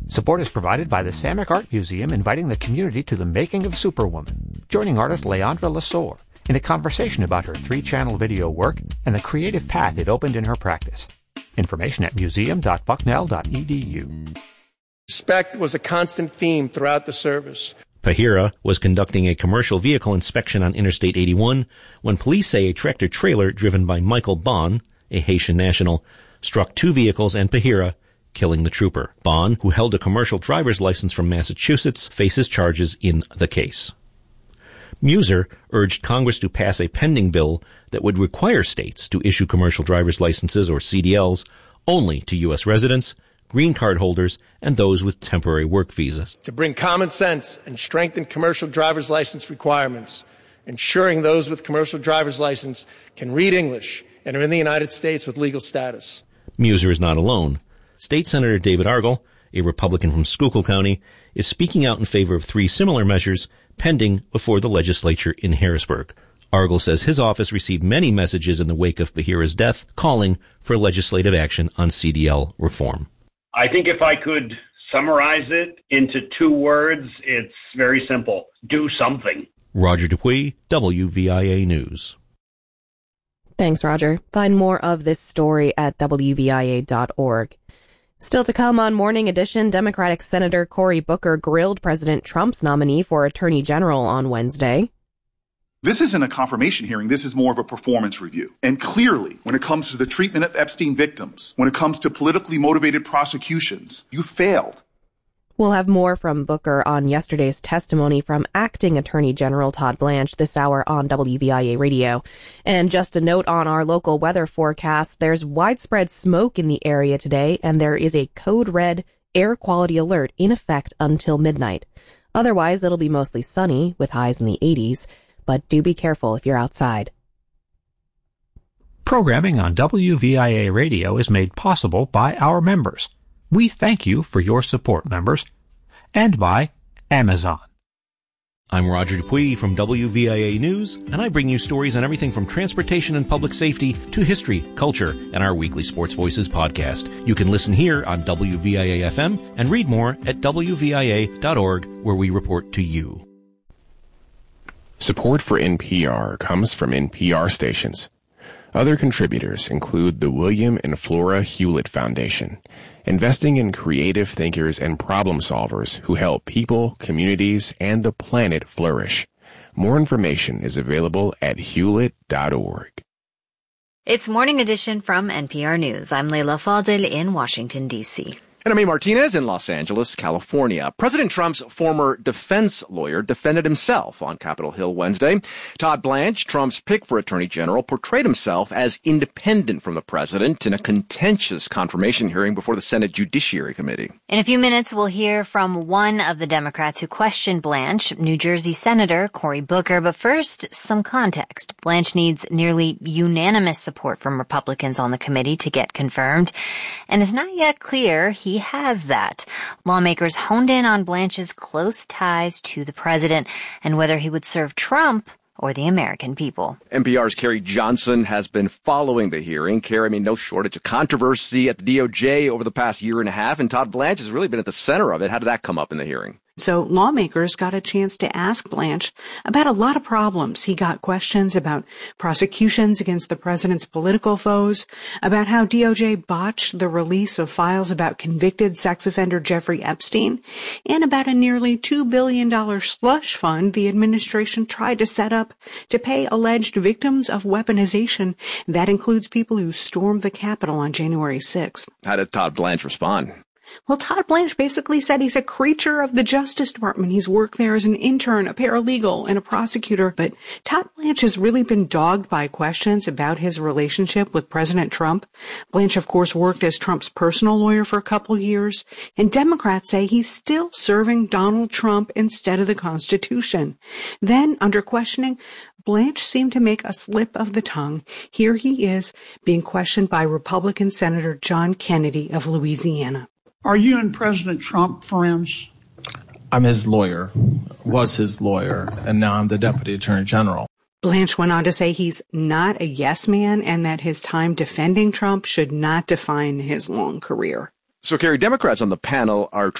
Support is provided by the Samick Art Museum, inviting the community to the making of Superwoman, joining artist Leandra Lesueur in a conversation about her 3-channel video work and the creative path it opened in her practice. Information at museum.bucknell.edu. Respect was a constant theme throughout the service. Pahira was conducting a commercial vehicle inspection on Interstate 81 when police say a tractor-trailer driven by Michael Bon, a Haitian national, struck 2 vehicles and Pahira, killing the trooper. Bon, who held a commercial driver's license from Massachusetts, faces charges in the case. Muser urged Congress to pass a pending bill that would require states to issue commercial driver's licenses, or CDLs, only to U.S. residents, green card holders, and those with temporary work visas. To bring common sense and strengthen commercial driver's license requirements, ensuring those with commercial driver's license can read English and are in the United States with legal status. Muser is not alone. State Senator David Argel, a Republican from Schuylkill County, is speaking out in favor of 3 similar measures pending before the legislature in Harrisburg. Argel says his office received many messages in the wake of Pahira's death calling for legislative action on CDL reform. I think if I could summarize it into 2 words, it's very simple. Do something. Roger Dupuis, WVIA News. Thanks, Roger. Find more of this story at WVIA.org. Still to come on Morning Edition, Democratic Senator Cory Booker grilled President Trump's nominee for Attorney General on Wednesday. This isn't a confirmation hearing. This is more of a performance review. And clearly, when it comes to the treatment of Epstein victims, when it comes to politically motivated prosecutions, you failed. We'll have more from Booker on yesterday's testimony from Acting Attorney General Todd Blanche this hour on WVIA Radio. And just a note on our local weather forecast, there's widespread smoke in the area today, and there is a code red air quality alert in effect until midnight. Otherwise, it'll be mostly sunny with highs in the 80s, but do be careful if you're outside. Programming on WVIA Radio is made possible by our members. We thank you for your support, members, and by Amazon. I'm Roger Dupuis from WVIA News, and I bring you stories on everything from transportation and public safety to history, culture, and our weekly Sports Voices podcast. You can listen here on WVIA-FM and read more at WVIA.org, where we report to you. Support for NPR comes from NPR stations. Other contributors include the William and Flora Hewlett Foundation, investing in creative thinkers and problem solvers who help people, communities, and the planet flourish. More information is available at hewlett.org. It's Morning Edition from NPR News. I'm Leila Fadel in Washington, D.C. And I'm Amy Martinez in Los Angeles, California. President Trump's former defense lawyer defended himself on Capitol Hill Wednesday. Todd Blanche, Trump's pick for Attorney General, portrayed himself as independent from the president in a contentious confirmation hearing before the Senate Judiciary Committee. In a few minutes, we'll hear from one of the Democrats who questioned Blanche, New Jersey Senator Cory Booker. But first, some context. Blanche needs nearly unanimous support from Republicans on the committee to get confirmed, and it's not yet clear he has that. Lawmakers honed in on Blanche's close ties to the president and whether he would serve Trump or the American people. NPR's Carrie Johnson has been following the hearing. Carrie, no shortage of controversy at the DOJ over the past year and a half, and Todd Blanche has really been at the center of it. How did that come up in the hearing? So lawmakers got a chance to ask Blanche about a lot of problems. He got questions about prosecutions against the president's political foes, about how DOJ botched the release of files about convicted sex offender Jeffrey Epstein, and about a nearly $2 billion slush fund the administration tried to set up to pay alleged victims of weaponization. That includes people who stormed the Capitol on January 6th. How did Todd Blanche respond? Well, Todd Blanche basically said he's a creature of the Justice Department. He's worked there as an intern, a paralegal, and a prosecutor. But Todd Blanche has really been dogged by questions about his relationship with President Trump. Blanche, of course, worked as Trump's personal lawyer for a couple years. And Democrats say he's still serving Donald Trump instead of the Constitution. Then, under questioning, Blanche seemed to make a slip of the tongue. Here he is being questioned by Republican Senator John Kennedy of Louisiana. Are you and President Trump friends? I'm his lawyer, was his lawyer, and now I'm the Deputy Attorney General. Blanche went on to say he's not a yes man and that his time defending Trump should not define his long career. So, Carrie, Democrats on the panel are